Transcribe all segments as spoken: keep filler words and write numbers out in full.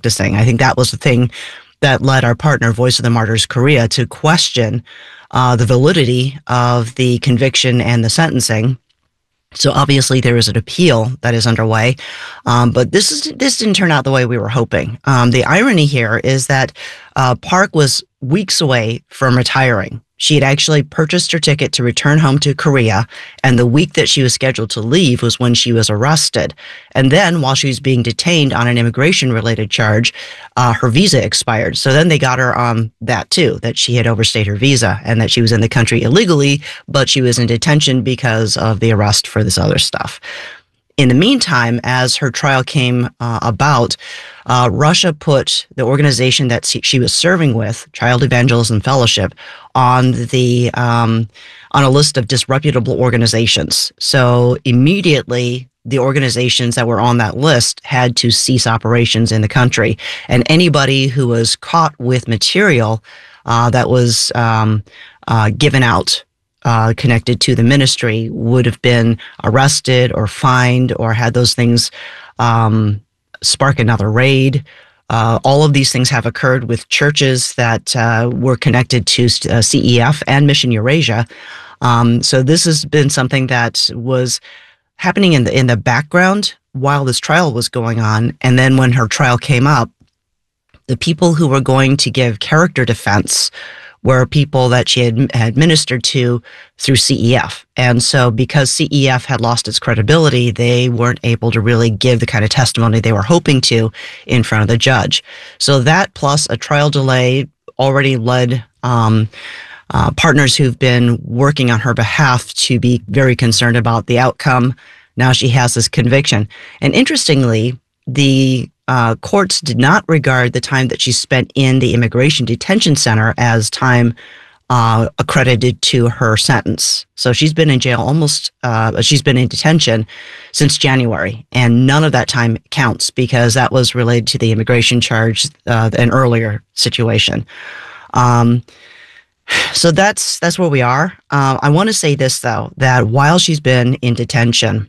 practicing. I think that was the thing that led our partner, Voice of the Martyrs Korea, to question uh, the validity of the conviction and the sentencing. So obviously there is an appeal that is underway, um, but this is this didn't turn out the way we were hoping. Um, the irony here is that uh, Park was weeks away from retiring. She had actually purchased her ticket to return home to Korea, and the week that she was scheduled to leave was when she was arrested. And then, while she was being detained on an immigration-related charge, uh, her visa expired. So then they got her on that too, that she had overstayed her visa and that she was in the country illegally, but she was in detention because of the arrest for this other stuff. In the meantime, as her trial came uh, about, uh, Russia put the organization that she was serving with, Child Evangelism Fellowship, on the um, on a list of disreputable organizations. So immediately, the organizations that were on that list had to cease operations in the country, and anybody who was caught with material uh, that was um, uh, given out Uh, connected to the ministry would have been arrested or fined or had those things um, spark another raid. Uh, all of these things have occurred with churches that uh, were connected to uh, C E F and Mission Eurasia. Um, so this has been something that was happening in the in the background while this trial was going on. And then when her trial came up, the people who were going to give character defense were people that she had, had ministered to through C E F. And so because C E F had lost its credibility, they weren't able to really give the kind of testimony they were hoping to in front of the judge. So that plus a trial delay already led um, uh, partners who've been working on her behalf to be very concerned about the outcome. Now she has this conviction. And interestingly, the Uh, courts did not regard the time that she spent in the immigration detention center as time uh, accredited to her sentence. So she's been in jail almost, uh, she's been in detention since January, and none of that time counts because that was related to the immigration charge, uh, an earlier situation. Um, so that's that's where we are. Uh, I want to say this, though, that while she's been in detention,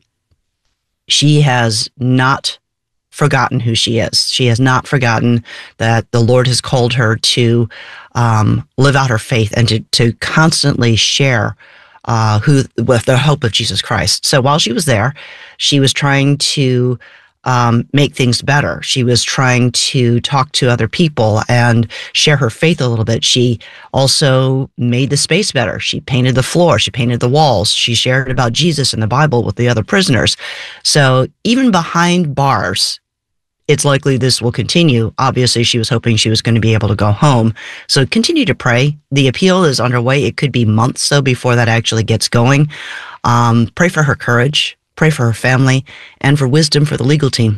she has not forgotten who she is. She has not forgotten that the Lord has called her to um, live out her faith and to, to constantly share uh, who with the hope of Jesus Christ. So while she was there, she was trying to um, make things better. She was trying to talk to other people and share her faith a little bit. She also made the space better. She painted the floor. She painted the walls. She shared about Jesus and the Bible with the other prisoners. So even behind bars, it's likely this will continue. Obviously, she was hoping she was going to be able to go home. So continue to pray. The appeal is underway. It could be months, though, before that actually gets going. Um, pray for her courage. Pray for her family and for wisdom for the legal team.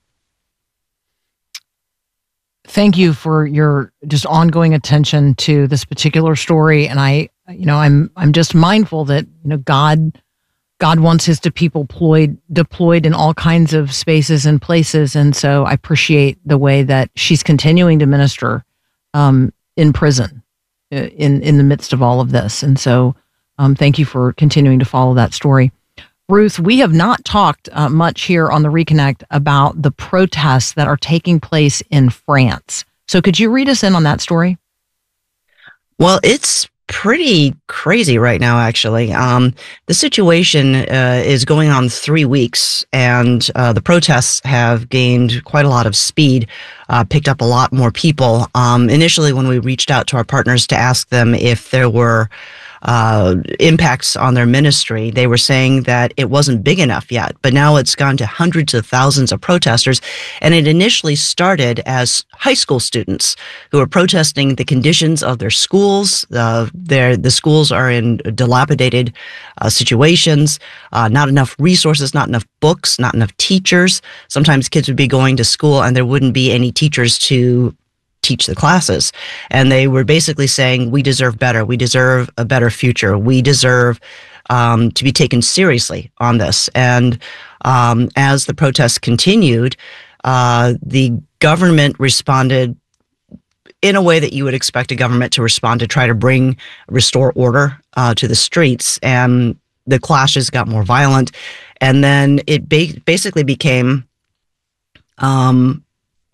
Thank you for your just ongoing attention to this particular story. And I, you know, I'm I'm just mindful that, you know, God God wants his to people deployed, deployed in all kinds of spaces and places. And so I appreciate the way that she's continuing to minister um, in prison in, in the midst of all of this. And so um, thank you for continuing to follow that story. Ruth, we have not talked uh, much here on the Reconnect about the protests that are taking place in France. So could you read us in on that story? Well, it's pretty crazy right now, actually. Um, the situation uh, is going on three weeks, and uh, the protests have gained quite a lot of speed, uh, picked up a lot more people. Um, initially, when we reached out to our partners to ask them if there were uh, impacts on their ministry, they were saying that it wasn't big enough yet, but now it's gone to hundreds of thousands of protesters. And it initially started as high school students who are protesting the conditions of their schools. Uh, their, the schools are in dilapidated uh, situations, uh, not enough resources, not enough books, not enough teachers. Sometimes kids would be going to school and there wouldn't be any teachers to teach the classes. And they were basically saying, we deserve better. We deserve a better future. We deserve um, to be taken seriously on this. And um, as the protests continued, uh, the government responded in a way that you would expect a government to respond to try to bring, restore order uh, to the streets. And the clashes got more violent. And then it ba- basically became um,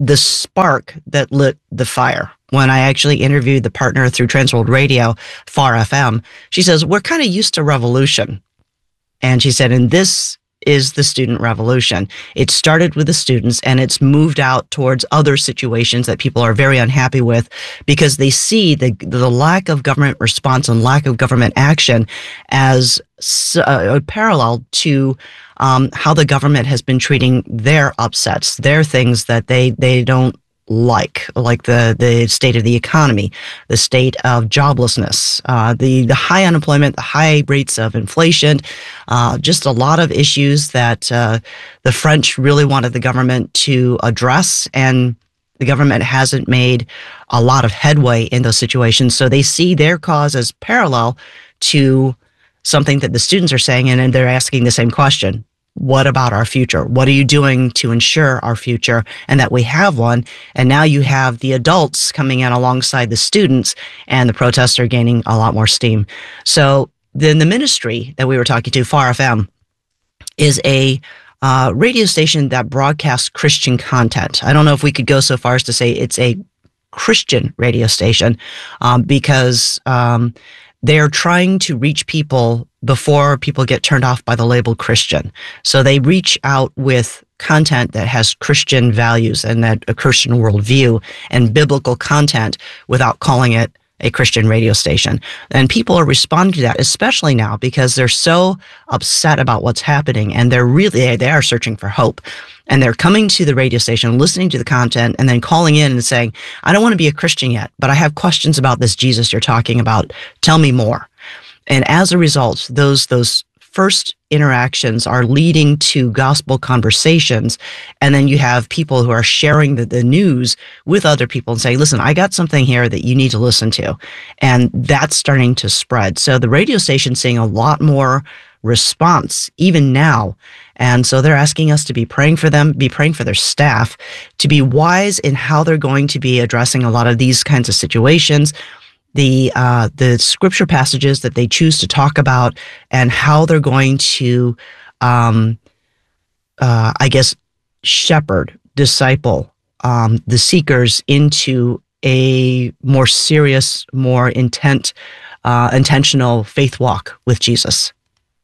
the spark that lit the fire. When I actually interviewed the partner through Transworld Radio, F A R F M, she says, we're kind of used to revolution. And she said, and this is the student revolution. It started with the students and it's moved out towards other situations that people are very unhappy with because they see the the lack of government response and lack of government action as a parallel to um, how the government has been treating their upsets, their things that they, they don't like, like the, the state of the economy, the state of joblessness, uh, the, the high unemployment, the high rates of inflation, uh, just a lot of issues that uh, the French really wanted the government to address, and the government hasn't made a lot of headway in those situations. So they see their cause as parallel to something that the students are saying, and, and they're asking the same question. What about our future? What are you doing to ensure our future and that we have one? And now you have the adults coming in alongside the students, and the protests are gaining a lot more steam. So then the ministry that we were talking to, F A R F M, is a uh, radio station that broadcasts Christian content. I don't know if we could go so far as to say it's a Christian radio station um, because um, they're trying to reach people before people get turned off by the label Christian. So they reach out with content that has Christian values and that a Christian worldview and biblical content without calling it a Christian radio station. And people are responding to that, especially now because they're so upset about what's happening, and they're really, they are searching for hope. And they're coming to the radio station, listening to the content, and then calling in and saying, I don't want to be a Christian yet, but I have questions about this Jesus you're talking about. Tell me more. And as a result, those those first interactions are leading to gospel conversations. And then you have people who are sharing the, the news with other people and saying, listen, I got something here that you need to listen to. And that's starting to spread. So the radio station's seeing a lot more response even now. And so they're asking us to be praying for them, be praying for their staff, to be wise in how they're going to be addressing a lot of these kinds of situations. The uh, the scripture passages that they choose to talk about, and how they're going to, um, uh, I guess, shepherd, disciple um, the seekers into a more serious, more intent, uh, intentional faith walk with Jesus.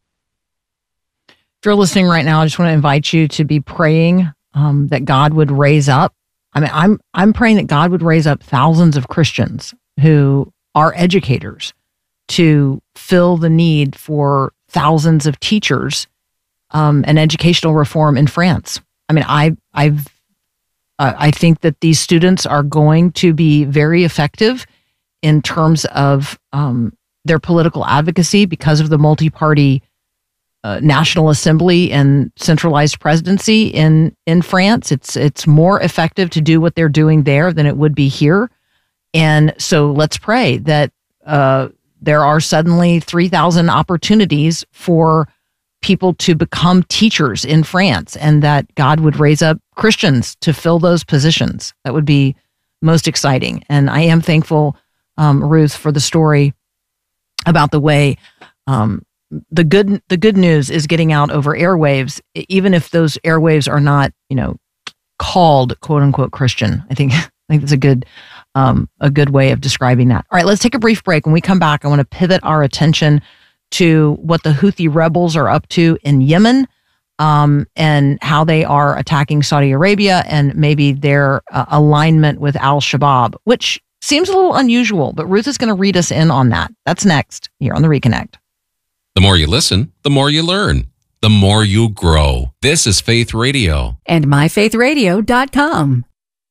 If you're listening right now, I just want to invite you to be praying um, that God would raise up. I mean, I'm I'm praying that God would raise up thousands of Christians who are educators to fill the need for thousands of teachers um, and educational reform in France. I mean, I I've uh, I think that these students are going to be very effective in terms of um, their political advocacy because of the multi-party uh, National Assembly and centralized presidency in in France. It's it's more effective to do what they're doing there than it would be here. And so let's pray that uh, there are suddenly three thousand opportunities for people to become teachers in France, and that God would raise up Christians to fill those positions. That would be most exciting. And I am thankful, um, Ruth, for the story about the way um, the good the good news is getting out over airwaves, even if those airwaves are not, you know, called quote unquote Christian. I think I think that's a good um, a good way of describing that. All right, let's take a brief break. When we come back, I want to pivot our attention to what the Houthi rebels are up to in Yemen, um, and how they are attacking Saudi Arabia, and maybe their uh, alignment with Al-Shabaab, which seems a little unusual, but Ruth is going to read us in on that. That's next here on The Reconnect. The more you listen, the more you learn, the more you grow. This is Faith Radio. And my faith radio dot com.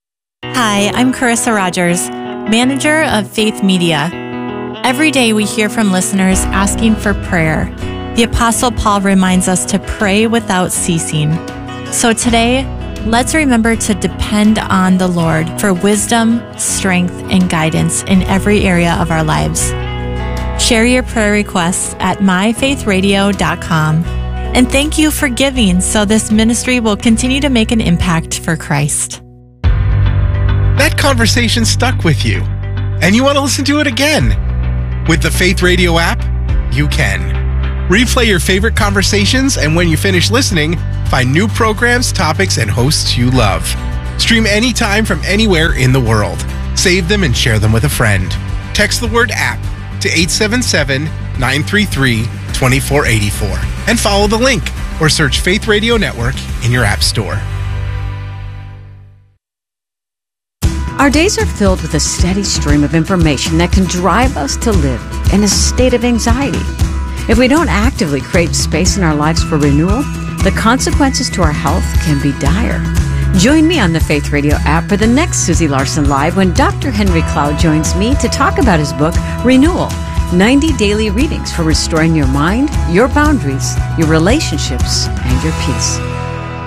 Hi, I'm Carissa Rogers, manager of Faith Media. Every day we hear from listeners asking for prayer. The Apostle Paul reminds us to pray without ceasing. So today, let's remember to depend on the Lord for wisdom, strength, and guidance in every area of our lives. Share your prayer requests at my faith radio dot com. And thank you for giving so this ministry will continue to make an impact for Christ. That conversation stuck with you, and you want to listen to it again. With the Faith Radio app, you can. Replay your favorite conversations, and when you finish listening, find new programs, topics, and hosts you love. Stream anytime from anywhere in the world. Save them and share them with a friend. Text the word app to eight seven seven, nine three three, two four eight four and follow the link or search Faith Radio Network in your app store. Our days are filled with a steady stream of information that can drive us to live in a state of anxiety. If we don't actively create space in our lives for renewal, the consequences to our health can be dire. Join me on the Faith Radio app for the next Susie Larson Live when Doctor Henry Cloud joins me to talk about his book, Renewal, ninety Daily Readings for Restoring Your Mind, Your Boundaries, Your Relationships, and Your Peace.